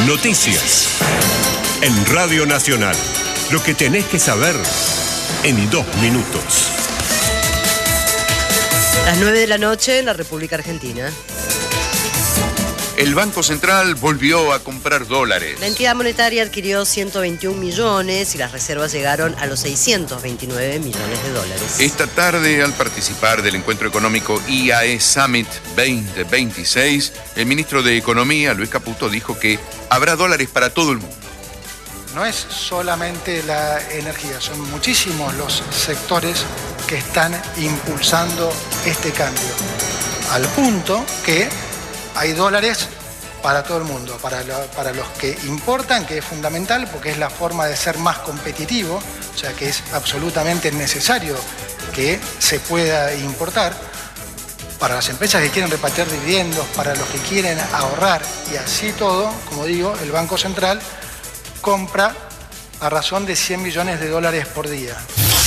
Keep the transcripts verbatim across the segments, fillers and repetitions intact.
Noticias. En Radio Nacional. Lo que tenés que saber en dos minutos. Las nueve de la noche en la República Argentina. El Banco Central volvió a comprar dólares. La entidad monetaria adquirió ciento veintiún millones y las reservas llegaron a los seiscientos veintinueve millones de dólares. Esta tarde, al participar del encuentro económico I A E Summit veinte veintiséis, el ministro de Economía, Luis Caputo, dijo que habrá dólares para todo el mundo. No es solamente la energía, son muchísimos los sectores que están impulsando este cambio, al punto que hay dólares para todo el mundo, para, lo, para los que importan, que es fundamental porque es la forma de ser más competitivo, o sea que es absolutamente necesario que se pueda importar, para las empresas que quieren repartir dividendos, para los que quieren ahorrar y así todo, como digo, el Banco Central compra a razón de cien millones de dólares por día.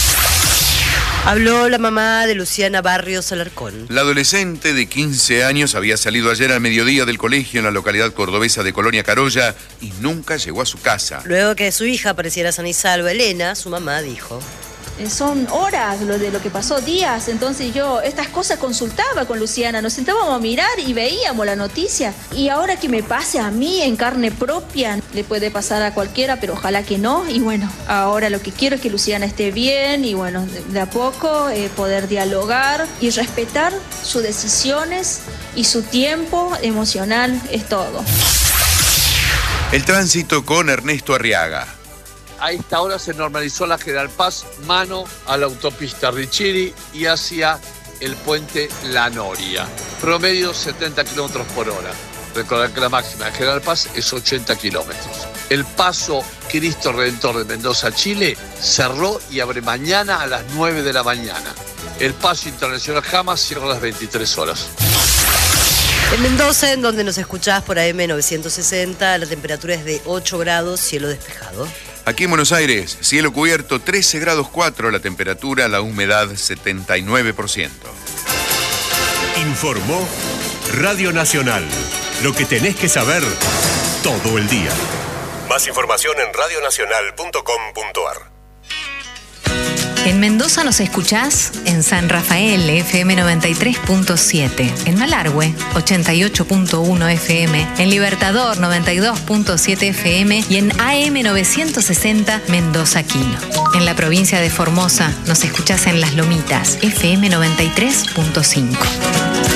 Habló la mamá de Luciana Barrios Alarcón. La adolescente de quince años había salido ayer al mediodía del colegio en la localidad cordobesa de Colonia Carolla y nunca llegó a su casa. Luego que su hija apareciera sana y salva, Elena, su mamá, dijo: son horas lo de lo que pasó, días, entonces yo estas cosas consultaba con Luciana, nos sentábamos a mirar y veíamos la noticia. Y ahora que me pase a mí en carne propia, le puede pasar a cualquiera, pero ojalá que no. Y bueno, ahora lo que quiero es que Luciana esté bien y bueno, de, de a poco eh, poder dialogar y respetar sus decisiones y su tiempo emocional es todo. El tránsito con Ernesto Arriaga. A esta hora se normalizó la General Paz, mano a la autopista Riccieri y hacia el puente La Noria. Promedio setenta kilómetros por hora. Recordar que la máxima de General Paz es ochenta kilómetros. El paso Cristo Redentor de Mendoza, Chile, cerró y abre mañana a las nueve de la mañana. El paso internacional Jamas cierra a las veintitrés horas. En Mendoza, en donde nos escuchás por A M novecientos sesenta, la temperatura es de ocho grados, cielo despejado. Aquí en Buenos Aires, cielo cubierto, trece grados cuatro, la temperatura, la humedad setenta y nueve por ciento. Informó Radio Nacional. Lo que tenés que saber todo el día. Más información en radio nacional punto com punto a r. En Mendoza nos escuchás en San Rafael, F M noventa y tres punto siete, en Malargüe, ochenta y ocho punto uno F M, en Libertador, noventa y dos punto siete F M y en A M novecientos sesenta Mendoza Quino. En la provincia de Formosa nos escuchás en Las Lomitas, F M noventa y tres punto cinco.